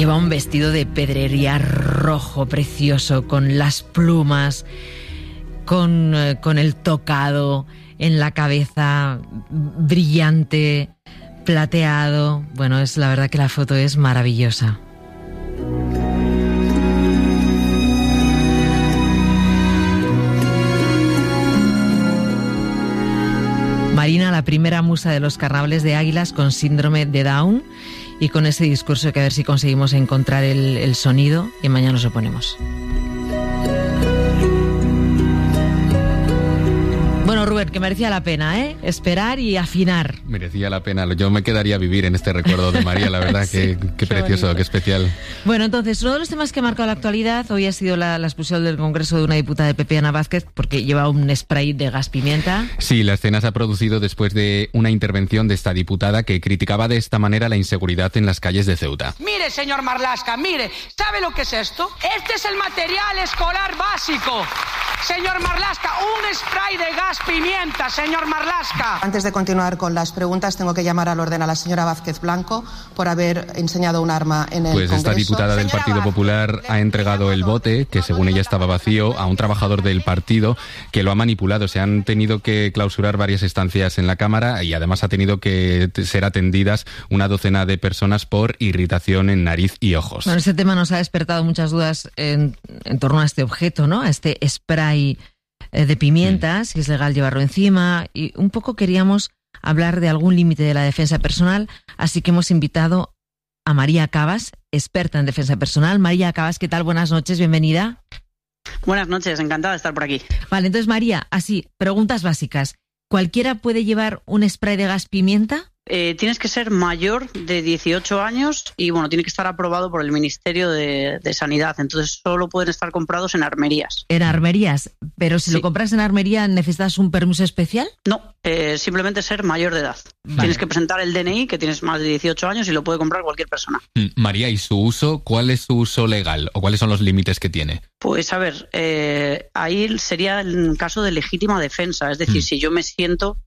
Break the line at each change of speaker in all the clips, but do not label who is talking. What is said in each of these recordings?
Lleva un vestido de pedrería rojo precioso, con las plumas, con el tocado en la cabeza, brillante, plateado. Bueno, es la verdad que la foto es maravillosa. Marina, la primera musa de los carnavales de Águilas con síndrome de Down, y con ese discurso que a ver si conseguimos encontrar el sonido y mañana nos lo ponemos. Bueno, Rubén, que merecía la pena, esperar y afinar.
Merecía la pena. Yo me quedaría a vivir en este recuerdo de María, la verdad. Sí, qué precioso, bonito. Qué especial.
Bueno, entonces, uno de los temas que ha marcado la actualidad hoy ha sido la expulsión del Congreso de una diputada de PP, Ana Vázquez, porque lleva un spray de gas pimienta.
Sí, la escena se ha producido después de una intervención de esta diputada que criticaba de esta manera la inseguridad en las calles de Ceuta.
Mire, señor Marlaska, mire, ¿sabe lo que es esto? Este es el material escolar básico. Señor Marlaska, un spray de gas pimienta, señor Marlaska.
Antes de continuar con las preguntas, tengo que llamar al orden a la señora Vázquez Blanco por haber enseñado un arma en el Congreso.
Esta diputada del Partido Popular ha entregado el bote, que según ella estaba vacío, a un trabajador del partido que lo ha manipulado. Se han tenido que clausurar varias estancias en la Cámara y además ha tenido que ser atendidas una docena de personas por irritación en nariz y ojos.
Bueno, este tema nos ha despertado muchas dudas en torno a este objeto, ¿no? A este spray de pimienta, si es legal llevarlo encima, y un poco queríamos hablar de algún límite de la defensa personal, así que hemos invitado a María Cabas, experta en defensa personal. María Cabas, ¿qué tal? Buenas noches, bienvenida.
Buenas noches, encantada de estar por aquí.
Vale, entonces María, así, preguntas básicas. ¿Cualquiera puede llevar un spray de gas pimienta?
Tienes que ser mayor de 18 años y bueno, tiene que estar aprobado por el Ministerio de Sanidad. Entonces solo pueden estar comprados en armerías.
En armerías, pero si lo compras en armería, ¿necesitas un permiso especial?
No, simplemente ser mayor de edad. Vale. Tienes que presentar el DNI, que tienes más de 18 años y lo puede comprar cualquier persona.
María, ¿y su uso? ¿Cuál es su uso legal o cuáles son los límites que tiene?
Pues a ver, ahí sería el caso de legítima defensa, es decir, si yo me siento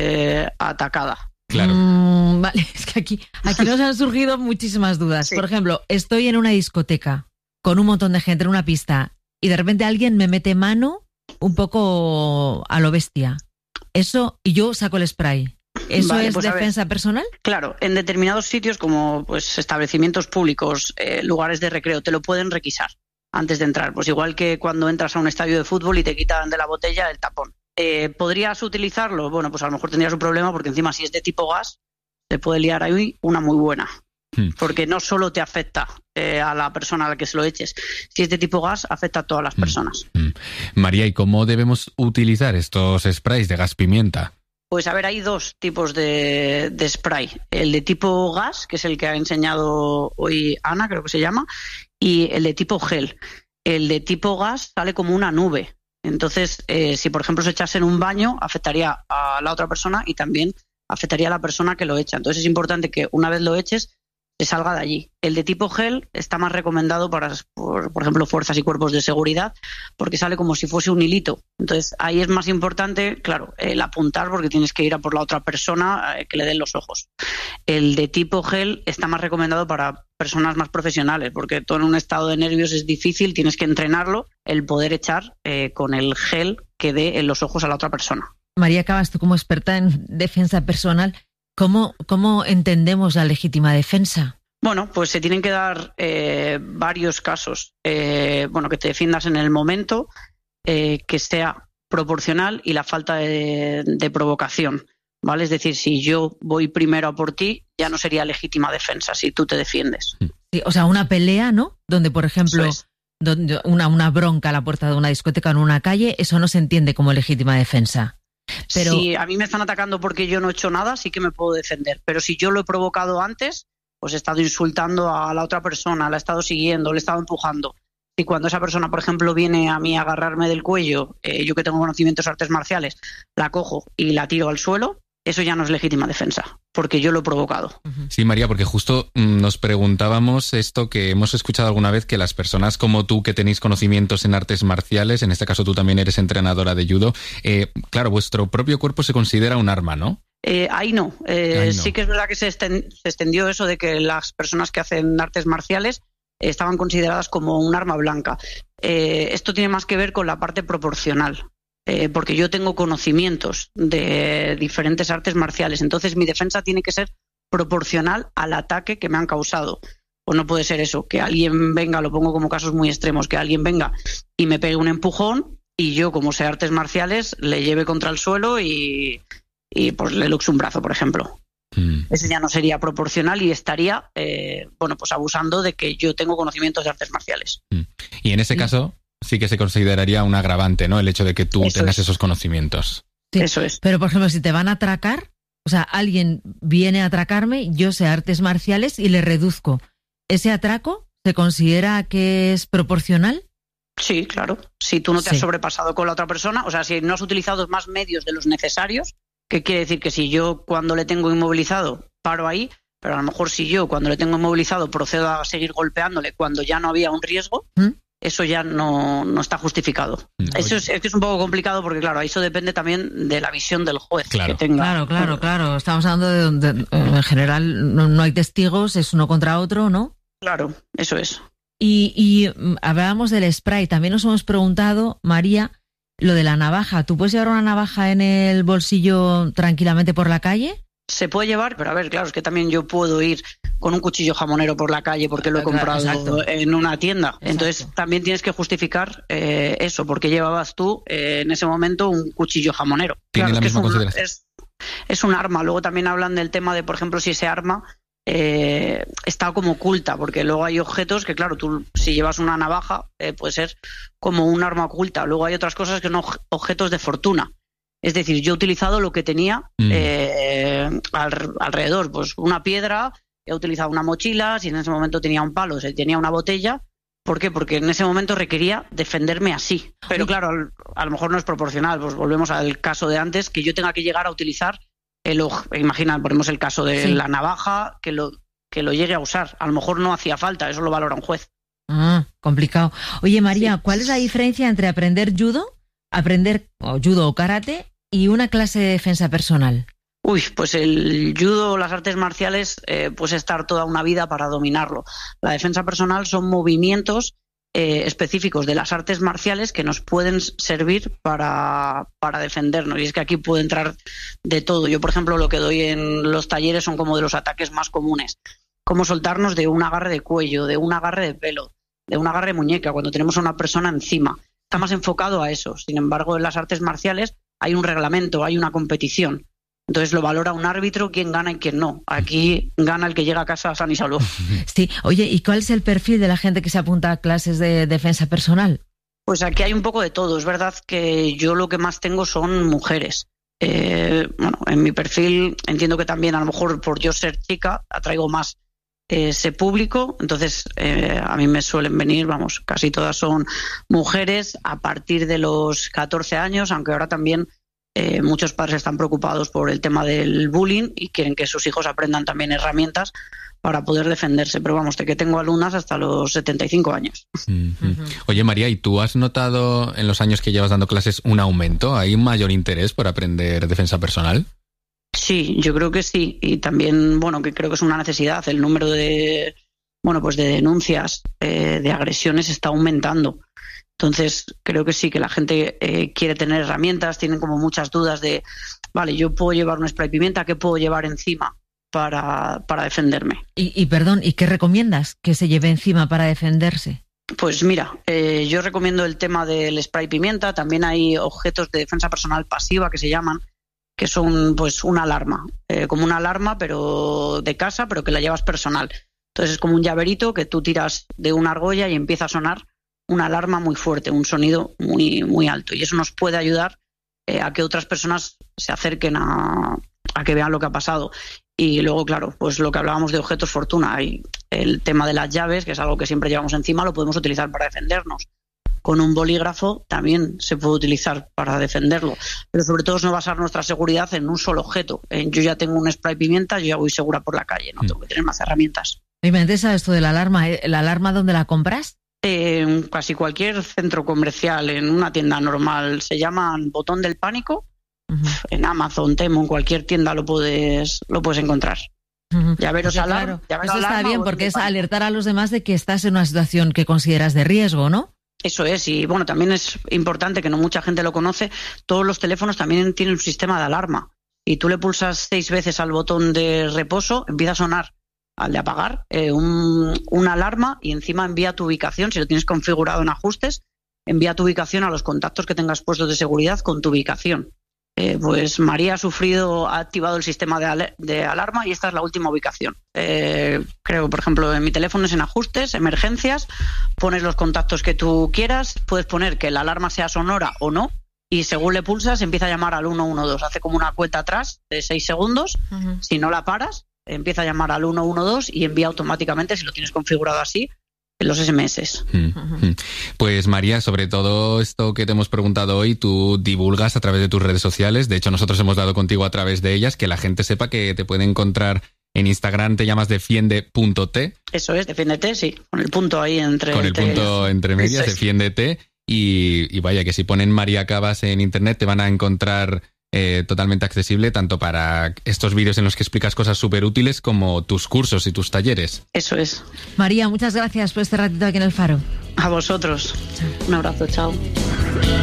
atacada.
Claro.
Vale, es que aquí nos han surgido muchísimas dudas. Sí. Por ejemplo, estoy en una discoteca con un montón de gente en una pista y de repente alguien me mete mano un poco a lo bestia. Eso, y yo saco el spray. ¿Eso es pues defensa personal?
Claro, en determinados sitios como pues establecimientos públicos, lugares de recreo, te lo pueden requisar antes de entrar. Pues igual que cuando entras a un estadio de fútbol y te quitan de la botella el tapón. ¿Podrías utilizarlo? Bueno, pues a lo mejor tendrías un problema porque encima si es de tipo gas te puede liar ahí una muy buena. Porque no solo te afecta a la persona a la que se lo eches. Si es de tipo gas, afecta a todas las personas.
María, ¿y cómo debemos utilizar estos sprays de gas pimienta?
Pues a ver, hay dos tipos de spray. El de tipo gas, que es el que ha enseñado hoy Ana, creo que se llama, y el de tipo gel. El de tipo gas sale como una nube. Entonces, si por ejemplo se echase en un baño, afectaría a la otra persona y también afectaría a la persona que lo echa. Entonces es importante que una vez lo eches, se salga de allí. El de tipo gel está más recomendado para, por ejemplo, fuerzas y cuerpos de seguridad, porque sale como si fuese un hilito. Entonces ahí es más importante, claro, el apuntar, porque tienes que ir a por la otra persona que le den los ojos. El de tipo gel está más recomendado para personas más profesionales, porque todo en un estado de nervios es difícil, tienes que entrenarlo, el poder echar con el gel que dé en los ojos a la otra persona.
María Cabas, tú como experta en defensa personal, ¿cómo entendemos la legítima defensa?
Bueno, pues se tienen que dar varios casos. Que te defiendas en el momento, que sea proporcional y la falta de provocación, ¿vale? Es decir, si yo voy primero a por ti, ya no sería legítima defensa si tú te defiendes.
Sí, o sea, una pelea, ¿no? Donde, por ejemplo, una bronca a la puerta de una discoteca o en una calle, eso no se entiende como legítima defensa. Pero
si a mí me están atacando porque yo no he hecho nada, sí que me puedo defender. Pero si yo lo he provocado antes, pues he estado insultando a la otra persona, la he estado siguiendo, le he estado empujando. Y cuando esa persona, por ejemplo, viene a mí a agarrarme del cuello, yo que tengo conocimientos de artes marciales, la cojo y la tiro al suelo, eso ya no es legítima defensa, porque yo lo he provocado.
Sí, María, porque justo nos preguntábamos esto que hemos escuchado alguna vez, que las personas como tú que tenéis conocimientos en artes marciales, en este caso tú también eres entrenadora de judo, claro, vuestro propio cuerpo se considera un arma, ¿no?
Ahí no. Sí que es verdad que se extendió eso de que las personas que hacen artes marciales estaban consideradas como un arma blanca. Esto tiene más que ver con la parte proporcional, porque yo tengo conocimientos de diferentes artes marciales, entonces mi defensa tiene que ser proporcional al ataque que me han causado. Pues no puede ser eso, que alguien venga, lo pongo como casos muy extremos, que alguien venga y me pegue un empujón y yo, como sé artes marciales, le lleve contra el suelo y pues le luxe un brazo, por ejemplo. Ese ya no sería proporcional y estaría pues abusando de que yo tengo conocimientos de artes marciales.
Y en ese caso sí que se consideraría un agravante, ¿no? El hecho de que tú tengas esos conocimientos.
Sí,
eso es.
Pero, por ejemplo, si te van a atracar, o sea, alguien viene a atracarme, yo sé artes marciales y le reduzco. ¿Ese atraco se considera que es proporcional?
Sí, claro. Si tú no te has sobrepasado con la otra persona, o sea, si no has utilizado más medios de los necesarios, ¿qué quiere decir? Que si yo cuando le tengo inmovilizado paro ahí, pero a lo mejor si yo cuando le tengo inmovilizado procedo a seguir golpeándole cuando ya no había un riesgo, eso ya no está justificado. Eso es un poco complicado porque, claro, eso depende también de la visión del juez que tenga.
Claro. Estamos hablando de en general, no hay testigos, es uno contra otro, ¿no?
Claro, eso es.
Y hablábamos del spray. También nos hemos preguntado, María, lo de la navaja. ¿Tú puedes llevar una navaja en el bolsillo tranquilamente por la calle?
Se puede llevar, pero a ver, claro, es que también yo puedo ir con un cuchillo jamonero por la calle porque lo he comprado en una tienda. Exacto. Entonces también tienes que justificar eso, porque llevabas tú en ese momento un cuchillo jamonero.
Tiene
claro,
la misma consideración.
Es un arma. Luego también hablan del tema de, por ejemplo, si ese arma está como oculta, porque luego hay objetos que, claro, tú si llevas una navaja puede ser como un arma oculta. Luego hay otras cosas que son objetos de fortuna. Es decir, yo he utilizado lo que tenía alrededor, pues una piedra, he utilizado una mochila, si en ese momento tenía un palo, si tenía una botella. ¿Por qué? Porque en ese momento requería defenderme así. Pero claro, a lo mejor no es proporcional. Pues volvemos al caso de antes, que yo tenga que llegar a utilizar imagina, ponemos el caso de la navaja, que lo llegue a usar. A lo mejor no hacía falta, eso lo valora un juez.
Complicado. Oye, María, ¿cuál es la diferencia entre aprender judo o karate y una clase de defensa personal?
Pues el judo o las artes marciales, pues estar toda una vida para dominarlo. La defensa personal son movimientos específicos de las artes marciales que nos pueden servir para defendernos. Y es que aquí puede entrar de todo. Yo, por ejemplo, lo que doy en los talleres son como de los ataques más comunes. Cómo soltarnos de un agarre de cuello, de un agarre de pelo, de un agarre de muñeca, cuando tenemos a una persona encima. Está más enfocado a eso. Sin embargo, en las artes marciales hay un reglamento, hay una competición. Entonces lo valora un árbitro, quién gana y quién no. Aquí gana el que llega a casa sano y salvo.
Sí. Oye, ¿y cuál es el perfil de la gente que se apunta a clases de defensa personal?
Pues aquí hay un poco de todo. Es verdad que yo lo que más tengo son mujeres. En mi perfil entiendo que también a lo mejor por yo ser chica atraigo más ese público. Entonces a mí me suelen venir, casi todas son mujeres a partir de los 14 años, aunque ahora también muchos padres están preocupados por el tema del bullying y quieren que sus hijos aprendan también herramientas para poder defenderse. Pero de que tengo alumnas hasta los 75 años.
Oye, María, ¿y tú has notado en los años que llevas dando clases un aumento? ¿Hay un mayor interés por aprender defensa personal?
Sí, yo creo que sí. Y también, que creo que es una necesidad. El número de denuncias, de agresiones está aumentando. Entonces, creo que sí, que la gente quiere tener herramientas, tienen como muchas dudas de, yo puedo llevar un spray pimienta, ¿qué puedo llevar encima para defenderme?
Y perdón, ¿y qué recomiendas que se lleve encima para defenderse?
Pues mira, yo recomiendo el tema del spray pimienta. También hay objetos de defensa personal pasiva que se llaman, que son pues una alarma, como una alarma pero de casa, pero que la llevas personal. Entonces es como un llaverito que tú tiras de una argolla y empieza a sonar una alarma muy fuerte, un sonido muy, muy alto. Y eso nos puede ayudar a que otras personas se acerquen a que vean lo que ha pasado. Y luego, claro, pues lo que hablábamos de objetos fortuna, hay el tema de las llaves, que es algo que siempre llevamos encima, lo podemos utilizar para defendernos. Con un bolígrafo también se puede utilizar para defenderlo. Pero sobre todo es no basar nuestra seguridad en un solo objeto. Yo ya tengo un spray pimienta, yo ya voy segura por la calle, no tengo que tener más herramientas.
Me interesa esto de la alarma. ¿La alarma dónde la compras?
En casi cualquier centro comercial, en una tienda normal. Se llaman botón del pánico. En Amazon, Temu, en cualquier tienda lo puedes encontrar. Llaveros alarma.
Eso está bien porque es alertar a los demás de que estás en una situación que consideras de riesgo, ¿no?
Eso es, y bueno, también es importante, que no mucha gente lo conoce, todos los teléfonos también tienen un sistema de alarma. Y tú le pulsas 6 veces al botón de reposo, empieza a sonar al de apagar una alarma y encima envía tu ubicación, si lo tienes configurado en ajustes, envía tu ubicación a los contactos que tengas puestos de seguridad con tu ubicación. Pues María ha activado el sistema de alarma y esta es la última ubicación. Creo, por ejemplo, en mi teléfono es en ajustes, emergencias, pones los contactos que tú quieras, puedes poner que la alarma sea sonora o no y según le pulsas empieza a llamar al 112, hace como una cuenta atrás de 6 segundos, si no la paras empieza a llamar al 112 y envía automáticamente, si lo tienes configurado así, los SMS.
Pues María, sobre todo esto que te hemos preguntado hoy, tú divulgas a través de tus redes sociales. De hecho, nosotros hemos dado contigo a través de ellas, que la gente sepa que te puede encontrar en Instagram, te llamas defiende.t.
Eso es, defiéndete, sí, con el punto ahí entre...
Con el punto entre medias, defiéndete. Y vaya, que si ponen María Cabas en internet te van a encontrar totalmente accesible, tanto para estos vídeos en los que explicas cosas súper útiles como tus cursos y tus talleres.
Eso es.
María, muchas gracias por este ratito aquí en El Faro.
A vosotros. Chao. Un abrazo, chao.